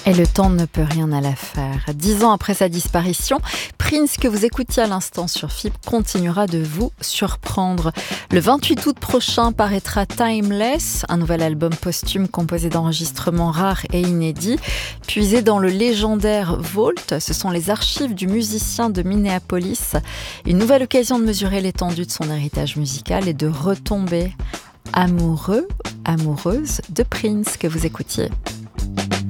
Et le temps ne peut rien à l'affaire. 10 ans après sa disparition, Prince, que vous écoutiez à l'instant sur FIP, continuera de vous surprendre. Le 28 août prochain paraîtra Timeless, un nouvel album posthume composé d'enregistrements rares et inédits. Puisé dans le légendaire Vault, ce sont les archives du musicien de Minneapolis. Une nouvelle occasion de mesurer l'étendue de son héritage musical et de retomber amoureuse de Prince que vous écoutiez.